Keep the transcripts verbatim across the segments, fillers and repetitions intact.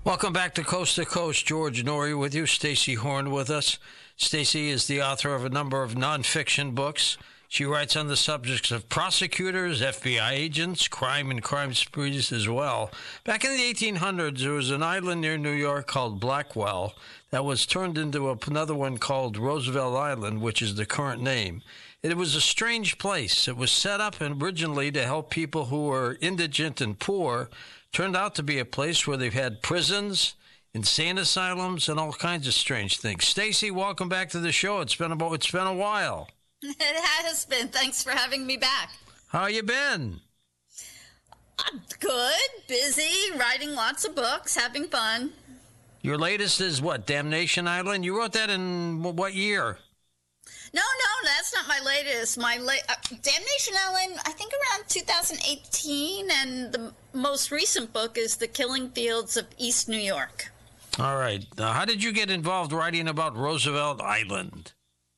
Welcome back to Coast to Coast. George Noory with you. Stacey Horn with us. Stacey is the author of a number of nonfiction books. She writes on the subjects of prosecutors, F B I agents, crime and crime sprees as well. Back in the eighteen hundreds, there was an island near New York called Blackwell that was turned into another one called Roosevelt Island, which is the current name. It was a strange place. It was set up originally to help people who were indigent and poor. Turned out to be a place where they've had prisons, insane asylums, and all kinds of strange things. Stacey, welcome back to the show. It's been about it's been a while. It has been. Thanks for having me back. How you been? I'm good, busy, writing lots of books, having fun. Your latest is what, Damnation Island? You wrote that in what year? No, no, that's not my latest. My la- uh, Damnation Island, I think around two thousand eighteen, and the most recent book is The Killing Fields of East New York. All right. Now, how did you get involved writing about Roosevelt Island?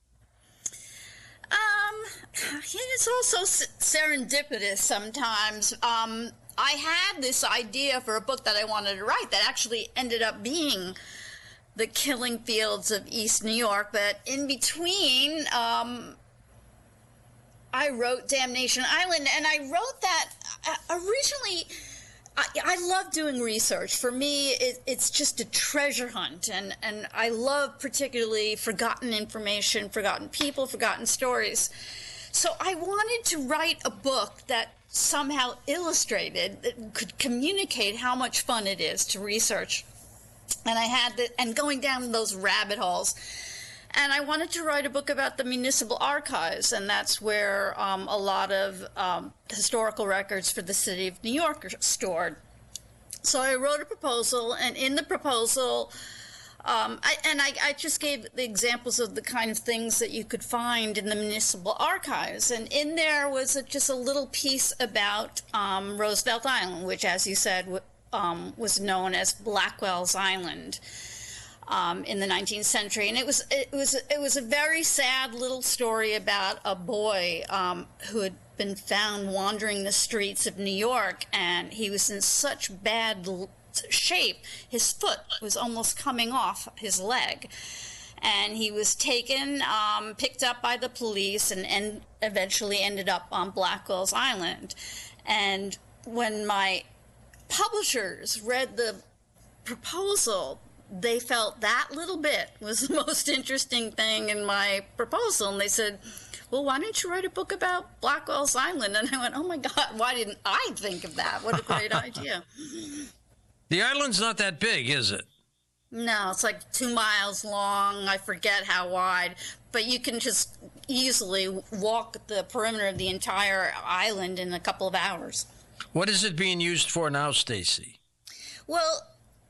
Um, it's also serendipitous sometimes. Um, I had this idea for a book that I wanted to write that actually ended up being The Killing Fields of East New York, but in between, um, I wrote Damnation Island, and I wrote that uh, originally. I, I love doing research. For me, it, it's just a treasure hunt, and, and I love particularly forgotten information, forgotten people, forgotten stories. So I wanted to write a book that somehow illustrated, that could communicate how much fun it is to research. And I had the, and going down those rabbit holes. And I wanted to write a book about the municipal archives, and that's where um, a lot of um, historical records for the city of New York are stored. So I wrote a proposal, and in the proposal, um, I, and I, I just gave the examples of the kind of things that you could find in the municipal archives. And in there was a, just a little piece about um, Roosevelt Island, which, as you said, w- um, was known as Blackwell's Island. Um, in the nineteenth century, and it was it was it was a very sad little story about a boy um, who had been found wandering the streets of New York, and he was in such bad l- shape, his foot was almost coming off his leg, and he was taken, um, picked up by the police, and, and eventually ended up on Blackwell's Island. And when my publishers read the proposal, they felt that little bit was the most interesting thing in my proposal. And they said, well, why don't you write a book about Blackwell's Island? And I went, oh, my God, why didn't I think of that? What a great idea. The island's not that big, is it? No, it's like two miles long. I forget how wide. But you can just easily walk the perimeter of the entire island in a couple of hours. What is it being used for now, Stacey? Well,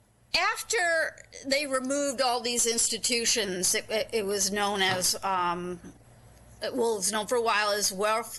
after they removed all these institutions, it, it, it was known as, um, well, it was known for a while as Wharf,